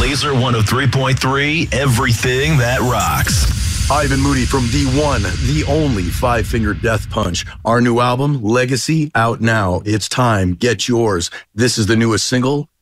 Laser 103.3, everything that rocks. Ivan Moody from the one, the only Five Finger Death Punch. Our new album, Legacy, out now. It's time. Get yours. This is the newest single,